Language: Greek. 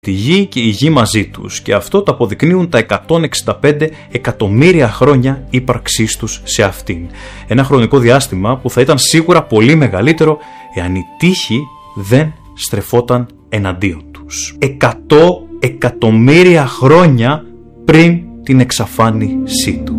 τη γη και η γη μαζί τους, και αυτό το αποδεικνύουν τα 165 εκατομμύρια χρόνια ύπαρξής τους σε αυτήν. Ένα χρονικό διάστημα που θα ήταν σίγουρα πολύ μεγαλύτερο εάν η τύχη δεν στρεφόταν εναντίον τους. 100 εκατομμύρια χρόνια πριν την εξαφάνισή του.